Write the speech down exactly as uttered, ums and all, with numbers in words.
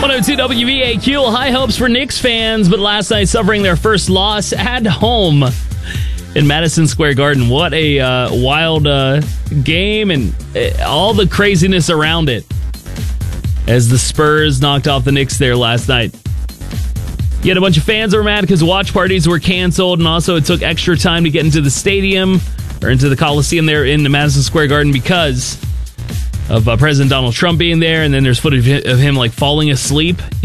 one oh two W B A Q, high hopes for Knicks fans, but last night suffering their first loss at home in Madison Square Garden. What a uh, wild uh, game and uh, all the craziness around it as the Spurs knocked off the Knicks there last night. You had a bunch of fans that were mad because watch parties were canceled, and also it took extra time to get into the stadium or into the Coliseum there in the Madison Square Garden because of uh, President Donald Trump being there, and then there's footage of him like falling asleep